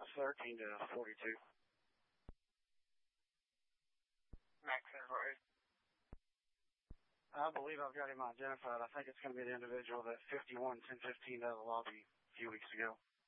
13 to 42. Max Airport. I believe I've got him identified. I think it's going to be the individual that 51-1015 out of the lobby a few weeks ago.